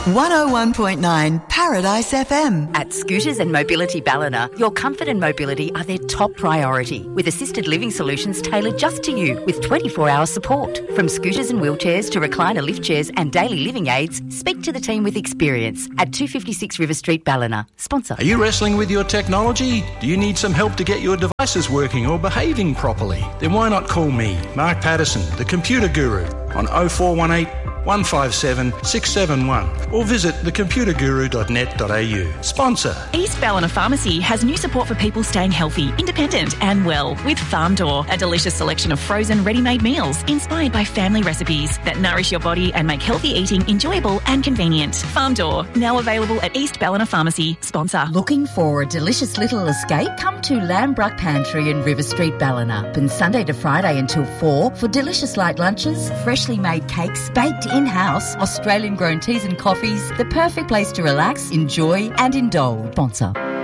101.9 Paradise FM. At Scooters and Mobility Ballina, your comfort and mobility are their top priority, with assisted living solutions tailored just to you with 24-hour support. From scooters and wheelchairs to recliner lift chairs and daily living aids, speak to the team with experience at 256 River Street, Ballina. Sponsor. Are you wrestling with your technology? Do you need some help to get your devices working or behaving properly? Then why not call me, Mark Patterson, the Computer Guru, on 0418 157 671 or visit thecomputerguru.net.au. Sponsor. East Ballina Pharmacy has new support for people staying healthy, independent and well with Farm Door, a delicious selection of frozen ready-made meals inspired by family recipes that nourish your body and make healthy eating enjoyable and convenient. Farm Door, now available at East Ballina Pharmacy. Sponsor. Looking for a delicious little escape? Come to Lambruck Pantry in River Street, Ballina. Open Sunday to Friday until 4 for delicious light lunches, freshly made cakes, baked in-house, Australian-grown teas and coffees, the perfect place to relax, enjoy and indulge. Sponsor.